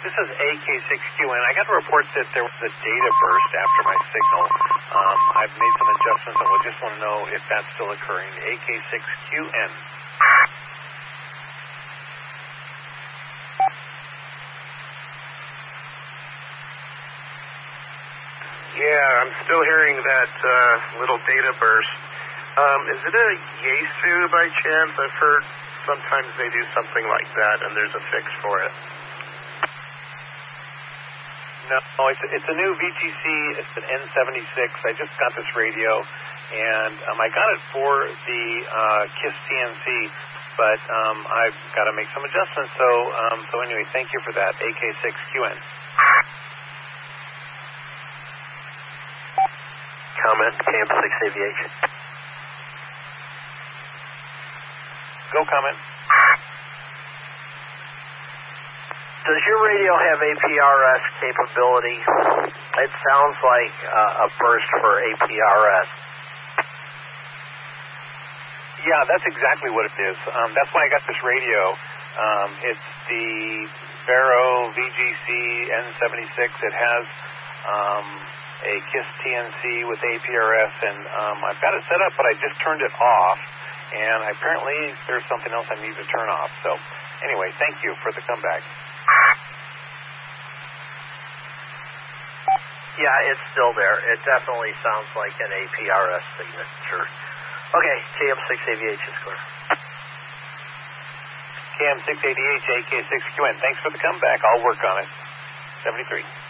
This is AK6QN. I got a report that there was a data burst after my signal. I've made some adjustments and we just want to know if that's still occurring. AK6QN. Yeah, I'm still hearing that little data burst. Is it a Yaesu by chance? I've heard sometimes they do something like that and there's a fix for it. No, it's a new VGC. It's an N76. I just got this radio, and I got it for the KISS TNC, but I've got to make some adjustments. So anyway, thank you for that. AK6QN. Comment, KM6 Aviation. Go, comment. Does your radio have APRS capability? It sounds like a burst for APRS. Yeah, that's exactly what it is. That's why I got this radio. It's the Vero VGC N76. It has a KISS TNC with APRS, and I've got it set up, but I just turned it off, and apparently there's something else I need to turn off. So anyway, thank you for the comeback. Yeah, it's still there. It definitely sounds like an APRS signature. Okay, KM6 Aviation score. KM6ADH, AK6QN. Thanks for the comeback. I'll work on it. 73.